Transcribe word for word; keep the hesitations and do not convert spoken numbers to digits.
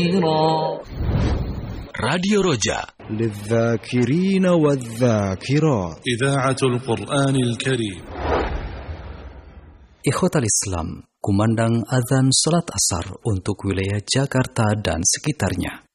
Radio Roja للذاكرين والذاكرات إذاعة القرآن الكريم. Ikhwatal Islam, kumandang azan salat asar untuk wilayah Jakarta dan sekitarnya.